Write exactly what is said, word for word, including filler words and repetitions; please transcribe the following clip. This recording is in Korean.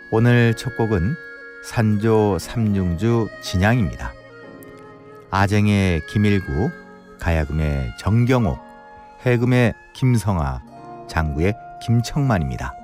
오늘 첫 곡은 산조 삼중주 진양입니다. 아쟁의 김일구, 가야금의 정경옥, 해금의 김성아, 장구의 김청만입니다.